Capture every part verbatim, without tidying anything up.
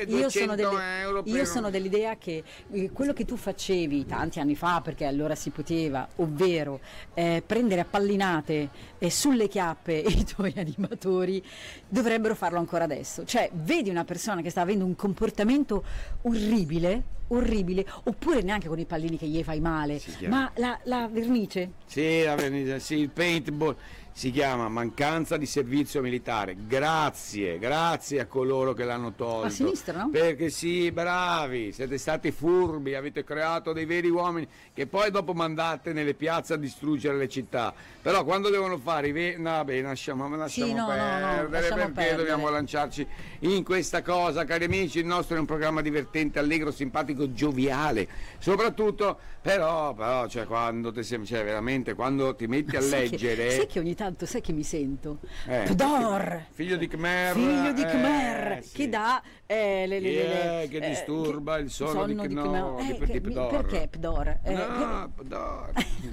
io sono, delle, euro per... io sono dell'idea che eh, quello che tu facevi tanti anni fa, perché allora si poteva, ovvero eh, prendere a pallinate eh, sulle chiappe i tuoi animatori, dovrebbero farlo ancora adesso. Cioè, vedi una persona che sta avendo un comportamento orribile, orribile, oppure neanche con i pallini che gli fai male, ma la, la vernice. Sì, la vernice, sì, il paintball. Si chiama mancanza di servizio militare. Grazie, grazie a coloro che l'hanno tolto. A sinistra, no? Perché sì, bravi, siete stati furbi, avete creato dei veri uomini che poi dopo mandate nelle piazze a distruggere le città. Però quando devono fare i veri... No, beh, lasciamo, lasciamo sì, no, perdere, no, no, lasciamo perché perdere. dobbiamo lanciarci in questa cosa, cari amici. Il nostro è un programma divertente, allegro, simpatico, gioviale. Soprattutto, però, però, cioè, quando ti sembra, cioè, veramente, quando ti metti a sai leggere... Che, sai che ogni tanto, sai che mi sento? Eh, Pdor! Figlio di Khmer, figlio di Khmer, eh, sì. che dà eh, le, le, yeah, le, che eh, disturba che, il sonno di, di no, Khmer. di, Eh, di che, Pdor. Perché Pdor? Eh, No, Pdor.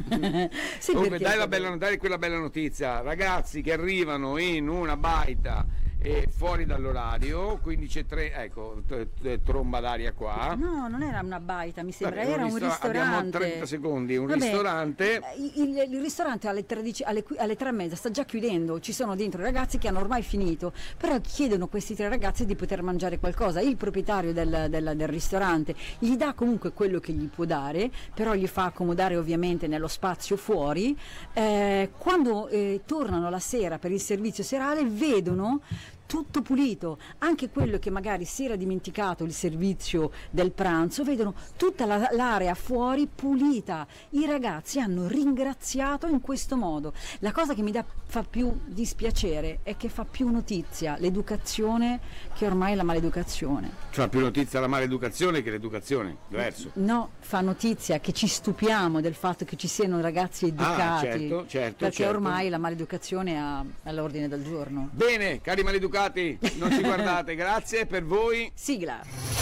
sì, Comunque, dai, la perché... bella, dai quella bella notizia, ragazzi che arrivano in una baita e fuori dall'orario, quindici e tre, ecco, t- t- tromba d'aria qua. No, non era una baita, mi sembra, Vabbè, era un ristora- ristorante. Abbiamo trenta secondi, un Vabbè, ristorante. Il, il, il ristorante alle, tredici, alle, alle tre e mezza sta già chiudendo, ci sono dentro ragazzi che hanno ormai finito, però chiedono a questi tre ragazzi di poter mangiare qualcosa. Il proprietario del, del, del ristorante gli dà comunque quello che gli può dare, però gli fa accomodare ovviamente nello spazio fuori. Eh, quando eh, tornano la sera per il servizio serale vedono tutto pulito, anche quello che magari si era dimenticato il servizio del pranzo, vedono tutta la, l'area fuori pulita. I ragazzi hanno ringraziato in questo modo. La cosa che mi dà, fa più dispiacere è che fa più notizia l'educazione che ormai la maleducazione. Cioè più notizia la maleducazione che l'educazione, diverso. No, fa notizia che ci stupiamo del fatto che ci siano ragazzi educati, ah, certo, certo, perché certo. ormai la maleducazione è all'ordine del giorno. Bene, cari maleducati, non ci guardate, grazie per voi. Sigla.